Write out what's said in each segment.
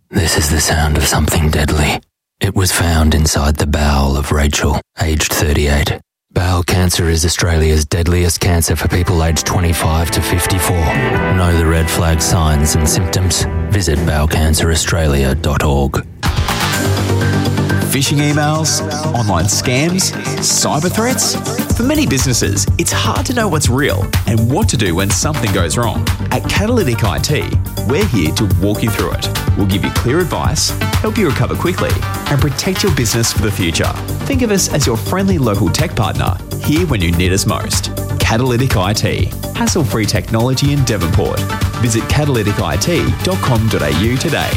This is the sound of something deadly. It was found inside the bowel of Rachel, aged 38. Bowel cancer is Australia's deadliest cancer for people aged 25 to 54. Know the red flag signs and symptoms? Visit bowelcanceraustralia.org. Phishing emails, online scams, cyber threats. For many businesses, it's hard to know what's real and what to do when something goes wrong. At Catalytic IT, we're here to walk you through it. We'll give you clear advice, help you recover quickly, and protect your business for the future. Think of us as your friendly local tech partner, here when you need us most. Catalytic IT, hassle-free technology in Devonport. Visit catalyticit.com.au today.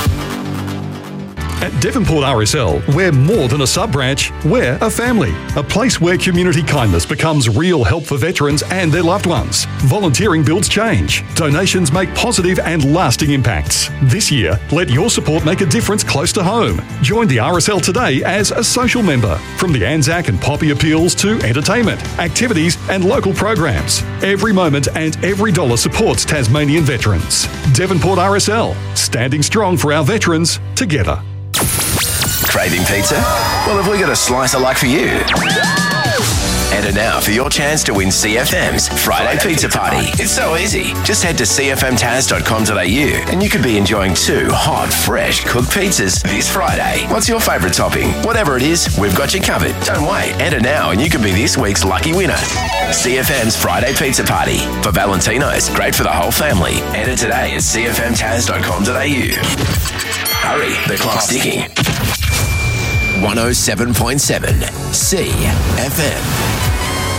At Devonport RSL, we're more than a sub-branch, we're a family. A place where community kindness becomes real help for veterans and their loved ones. Volunteering builds change. Donations make positive and lasting impacts. This year, let your support make a difference close to home. Join the RSL today as a social member. From the Anzac and Poppy appeals to entertainment, activities and local programs. Every moment and every dollar supports Tasmanian veterans. Devonport RSL, standing strong for our veterans, together. Craving pizza? Well, have we got a slice of luck for you? Enter now for your chance to win CFM's Friday Pizza Party. It's so easy. Just head to cfmtaz.com.au and you could be enjoying 2 hot, fresh cooked pizzas this Friday. What's your favourite topping? Whatever it is, we've got you covered. Don't wait. Enter now and you could be this week's lucky winner. CFM's Friday Pizza Party. For Valentino's, great for the whole family. Enter today at cfmtaz.com.au. Hurry, the clock's ticking. 107.7 CFM.